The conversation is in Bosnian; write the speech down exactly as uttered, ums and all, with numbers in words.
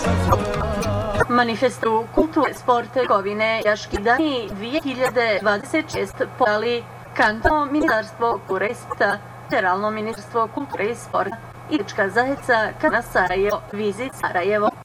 Manifestu kulture, sport, trgovine, jaški dani dvije hiljade dvadeset šest podali Kantonalno ministarstvo kulture i sporta, Federalno ministarstvo kulture i sporta i Politička zajednica Kana Sarajevo, Vizit Sarajevo.